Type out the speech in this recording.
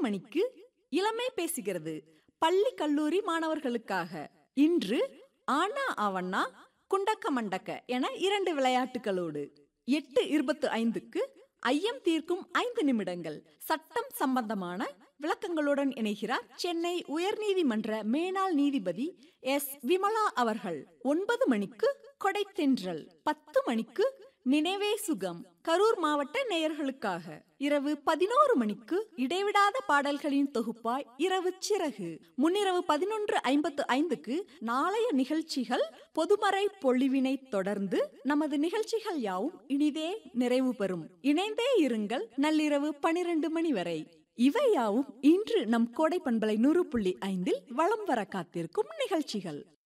மணிக்கு இளமை பேசுகிறது பள்ளி கல்லூரி மாணவர்களுக்காக. இன்று ஆனா ஆவண்ணா குண்டக்க மண்டக்க என 2 விளையாட்டுகளோடு. 8:25க்கு ஐயம் தீர்க்கும் 5 நிமிடங்கள் சட்டம் சம்பந்தமான விளக்கங்களுடன் இணைகிறார் சென்னை உயர்நீதிமன்ற மேனாள் நீதிபதி எஸ். விமலா அவர்கள். 9 மணிக்கு கொடைத்தென்றல். 10 மணிக்கு நினைவே சுகம் கரூர் மாவட்ட நேயர்களுக்காக. இரவு 11 மணிக்கு இடைவிடாத பாடல்களின் தொகுப்பாய் இரவு சிறகு. முன்னிரவு 11:55க்கு நாளைய நிகழ்ச்சிகள் பொதுமறை பொழிவினை தொடர்ந்து நமது நிகழ்ச்சிகள் யாவும் இனிதே நிறைவு பெறும். இணைந்தே இருங்கள் நள்ளிரவு 12 மணி வரை. இவையாவும் இன்று நம் கோடை பண்பலை 100.5 வலம் வர காத்திருக்கும் நிகழ்ச்சிகள்.